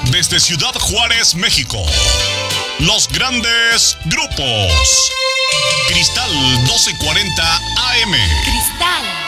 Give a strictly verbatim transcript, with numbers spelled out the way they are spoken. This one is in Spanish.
Desde Ciudad Juárez, México, los grandes grupos. Cristal doce cuarenta A M. Cristal